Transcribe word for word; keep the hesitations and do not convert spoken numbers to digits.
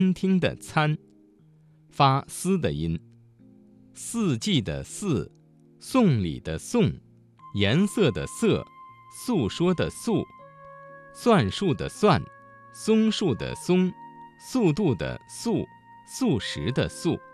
厅的餐，发丝的音。四季的四，送礼的送，颜色的色，诉说的诉，算术的算，松树的松，速度的速，素食的素。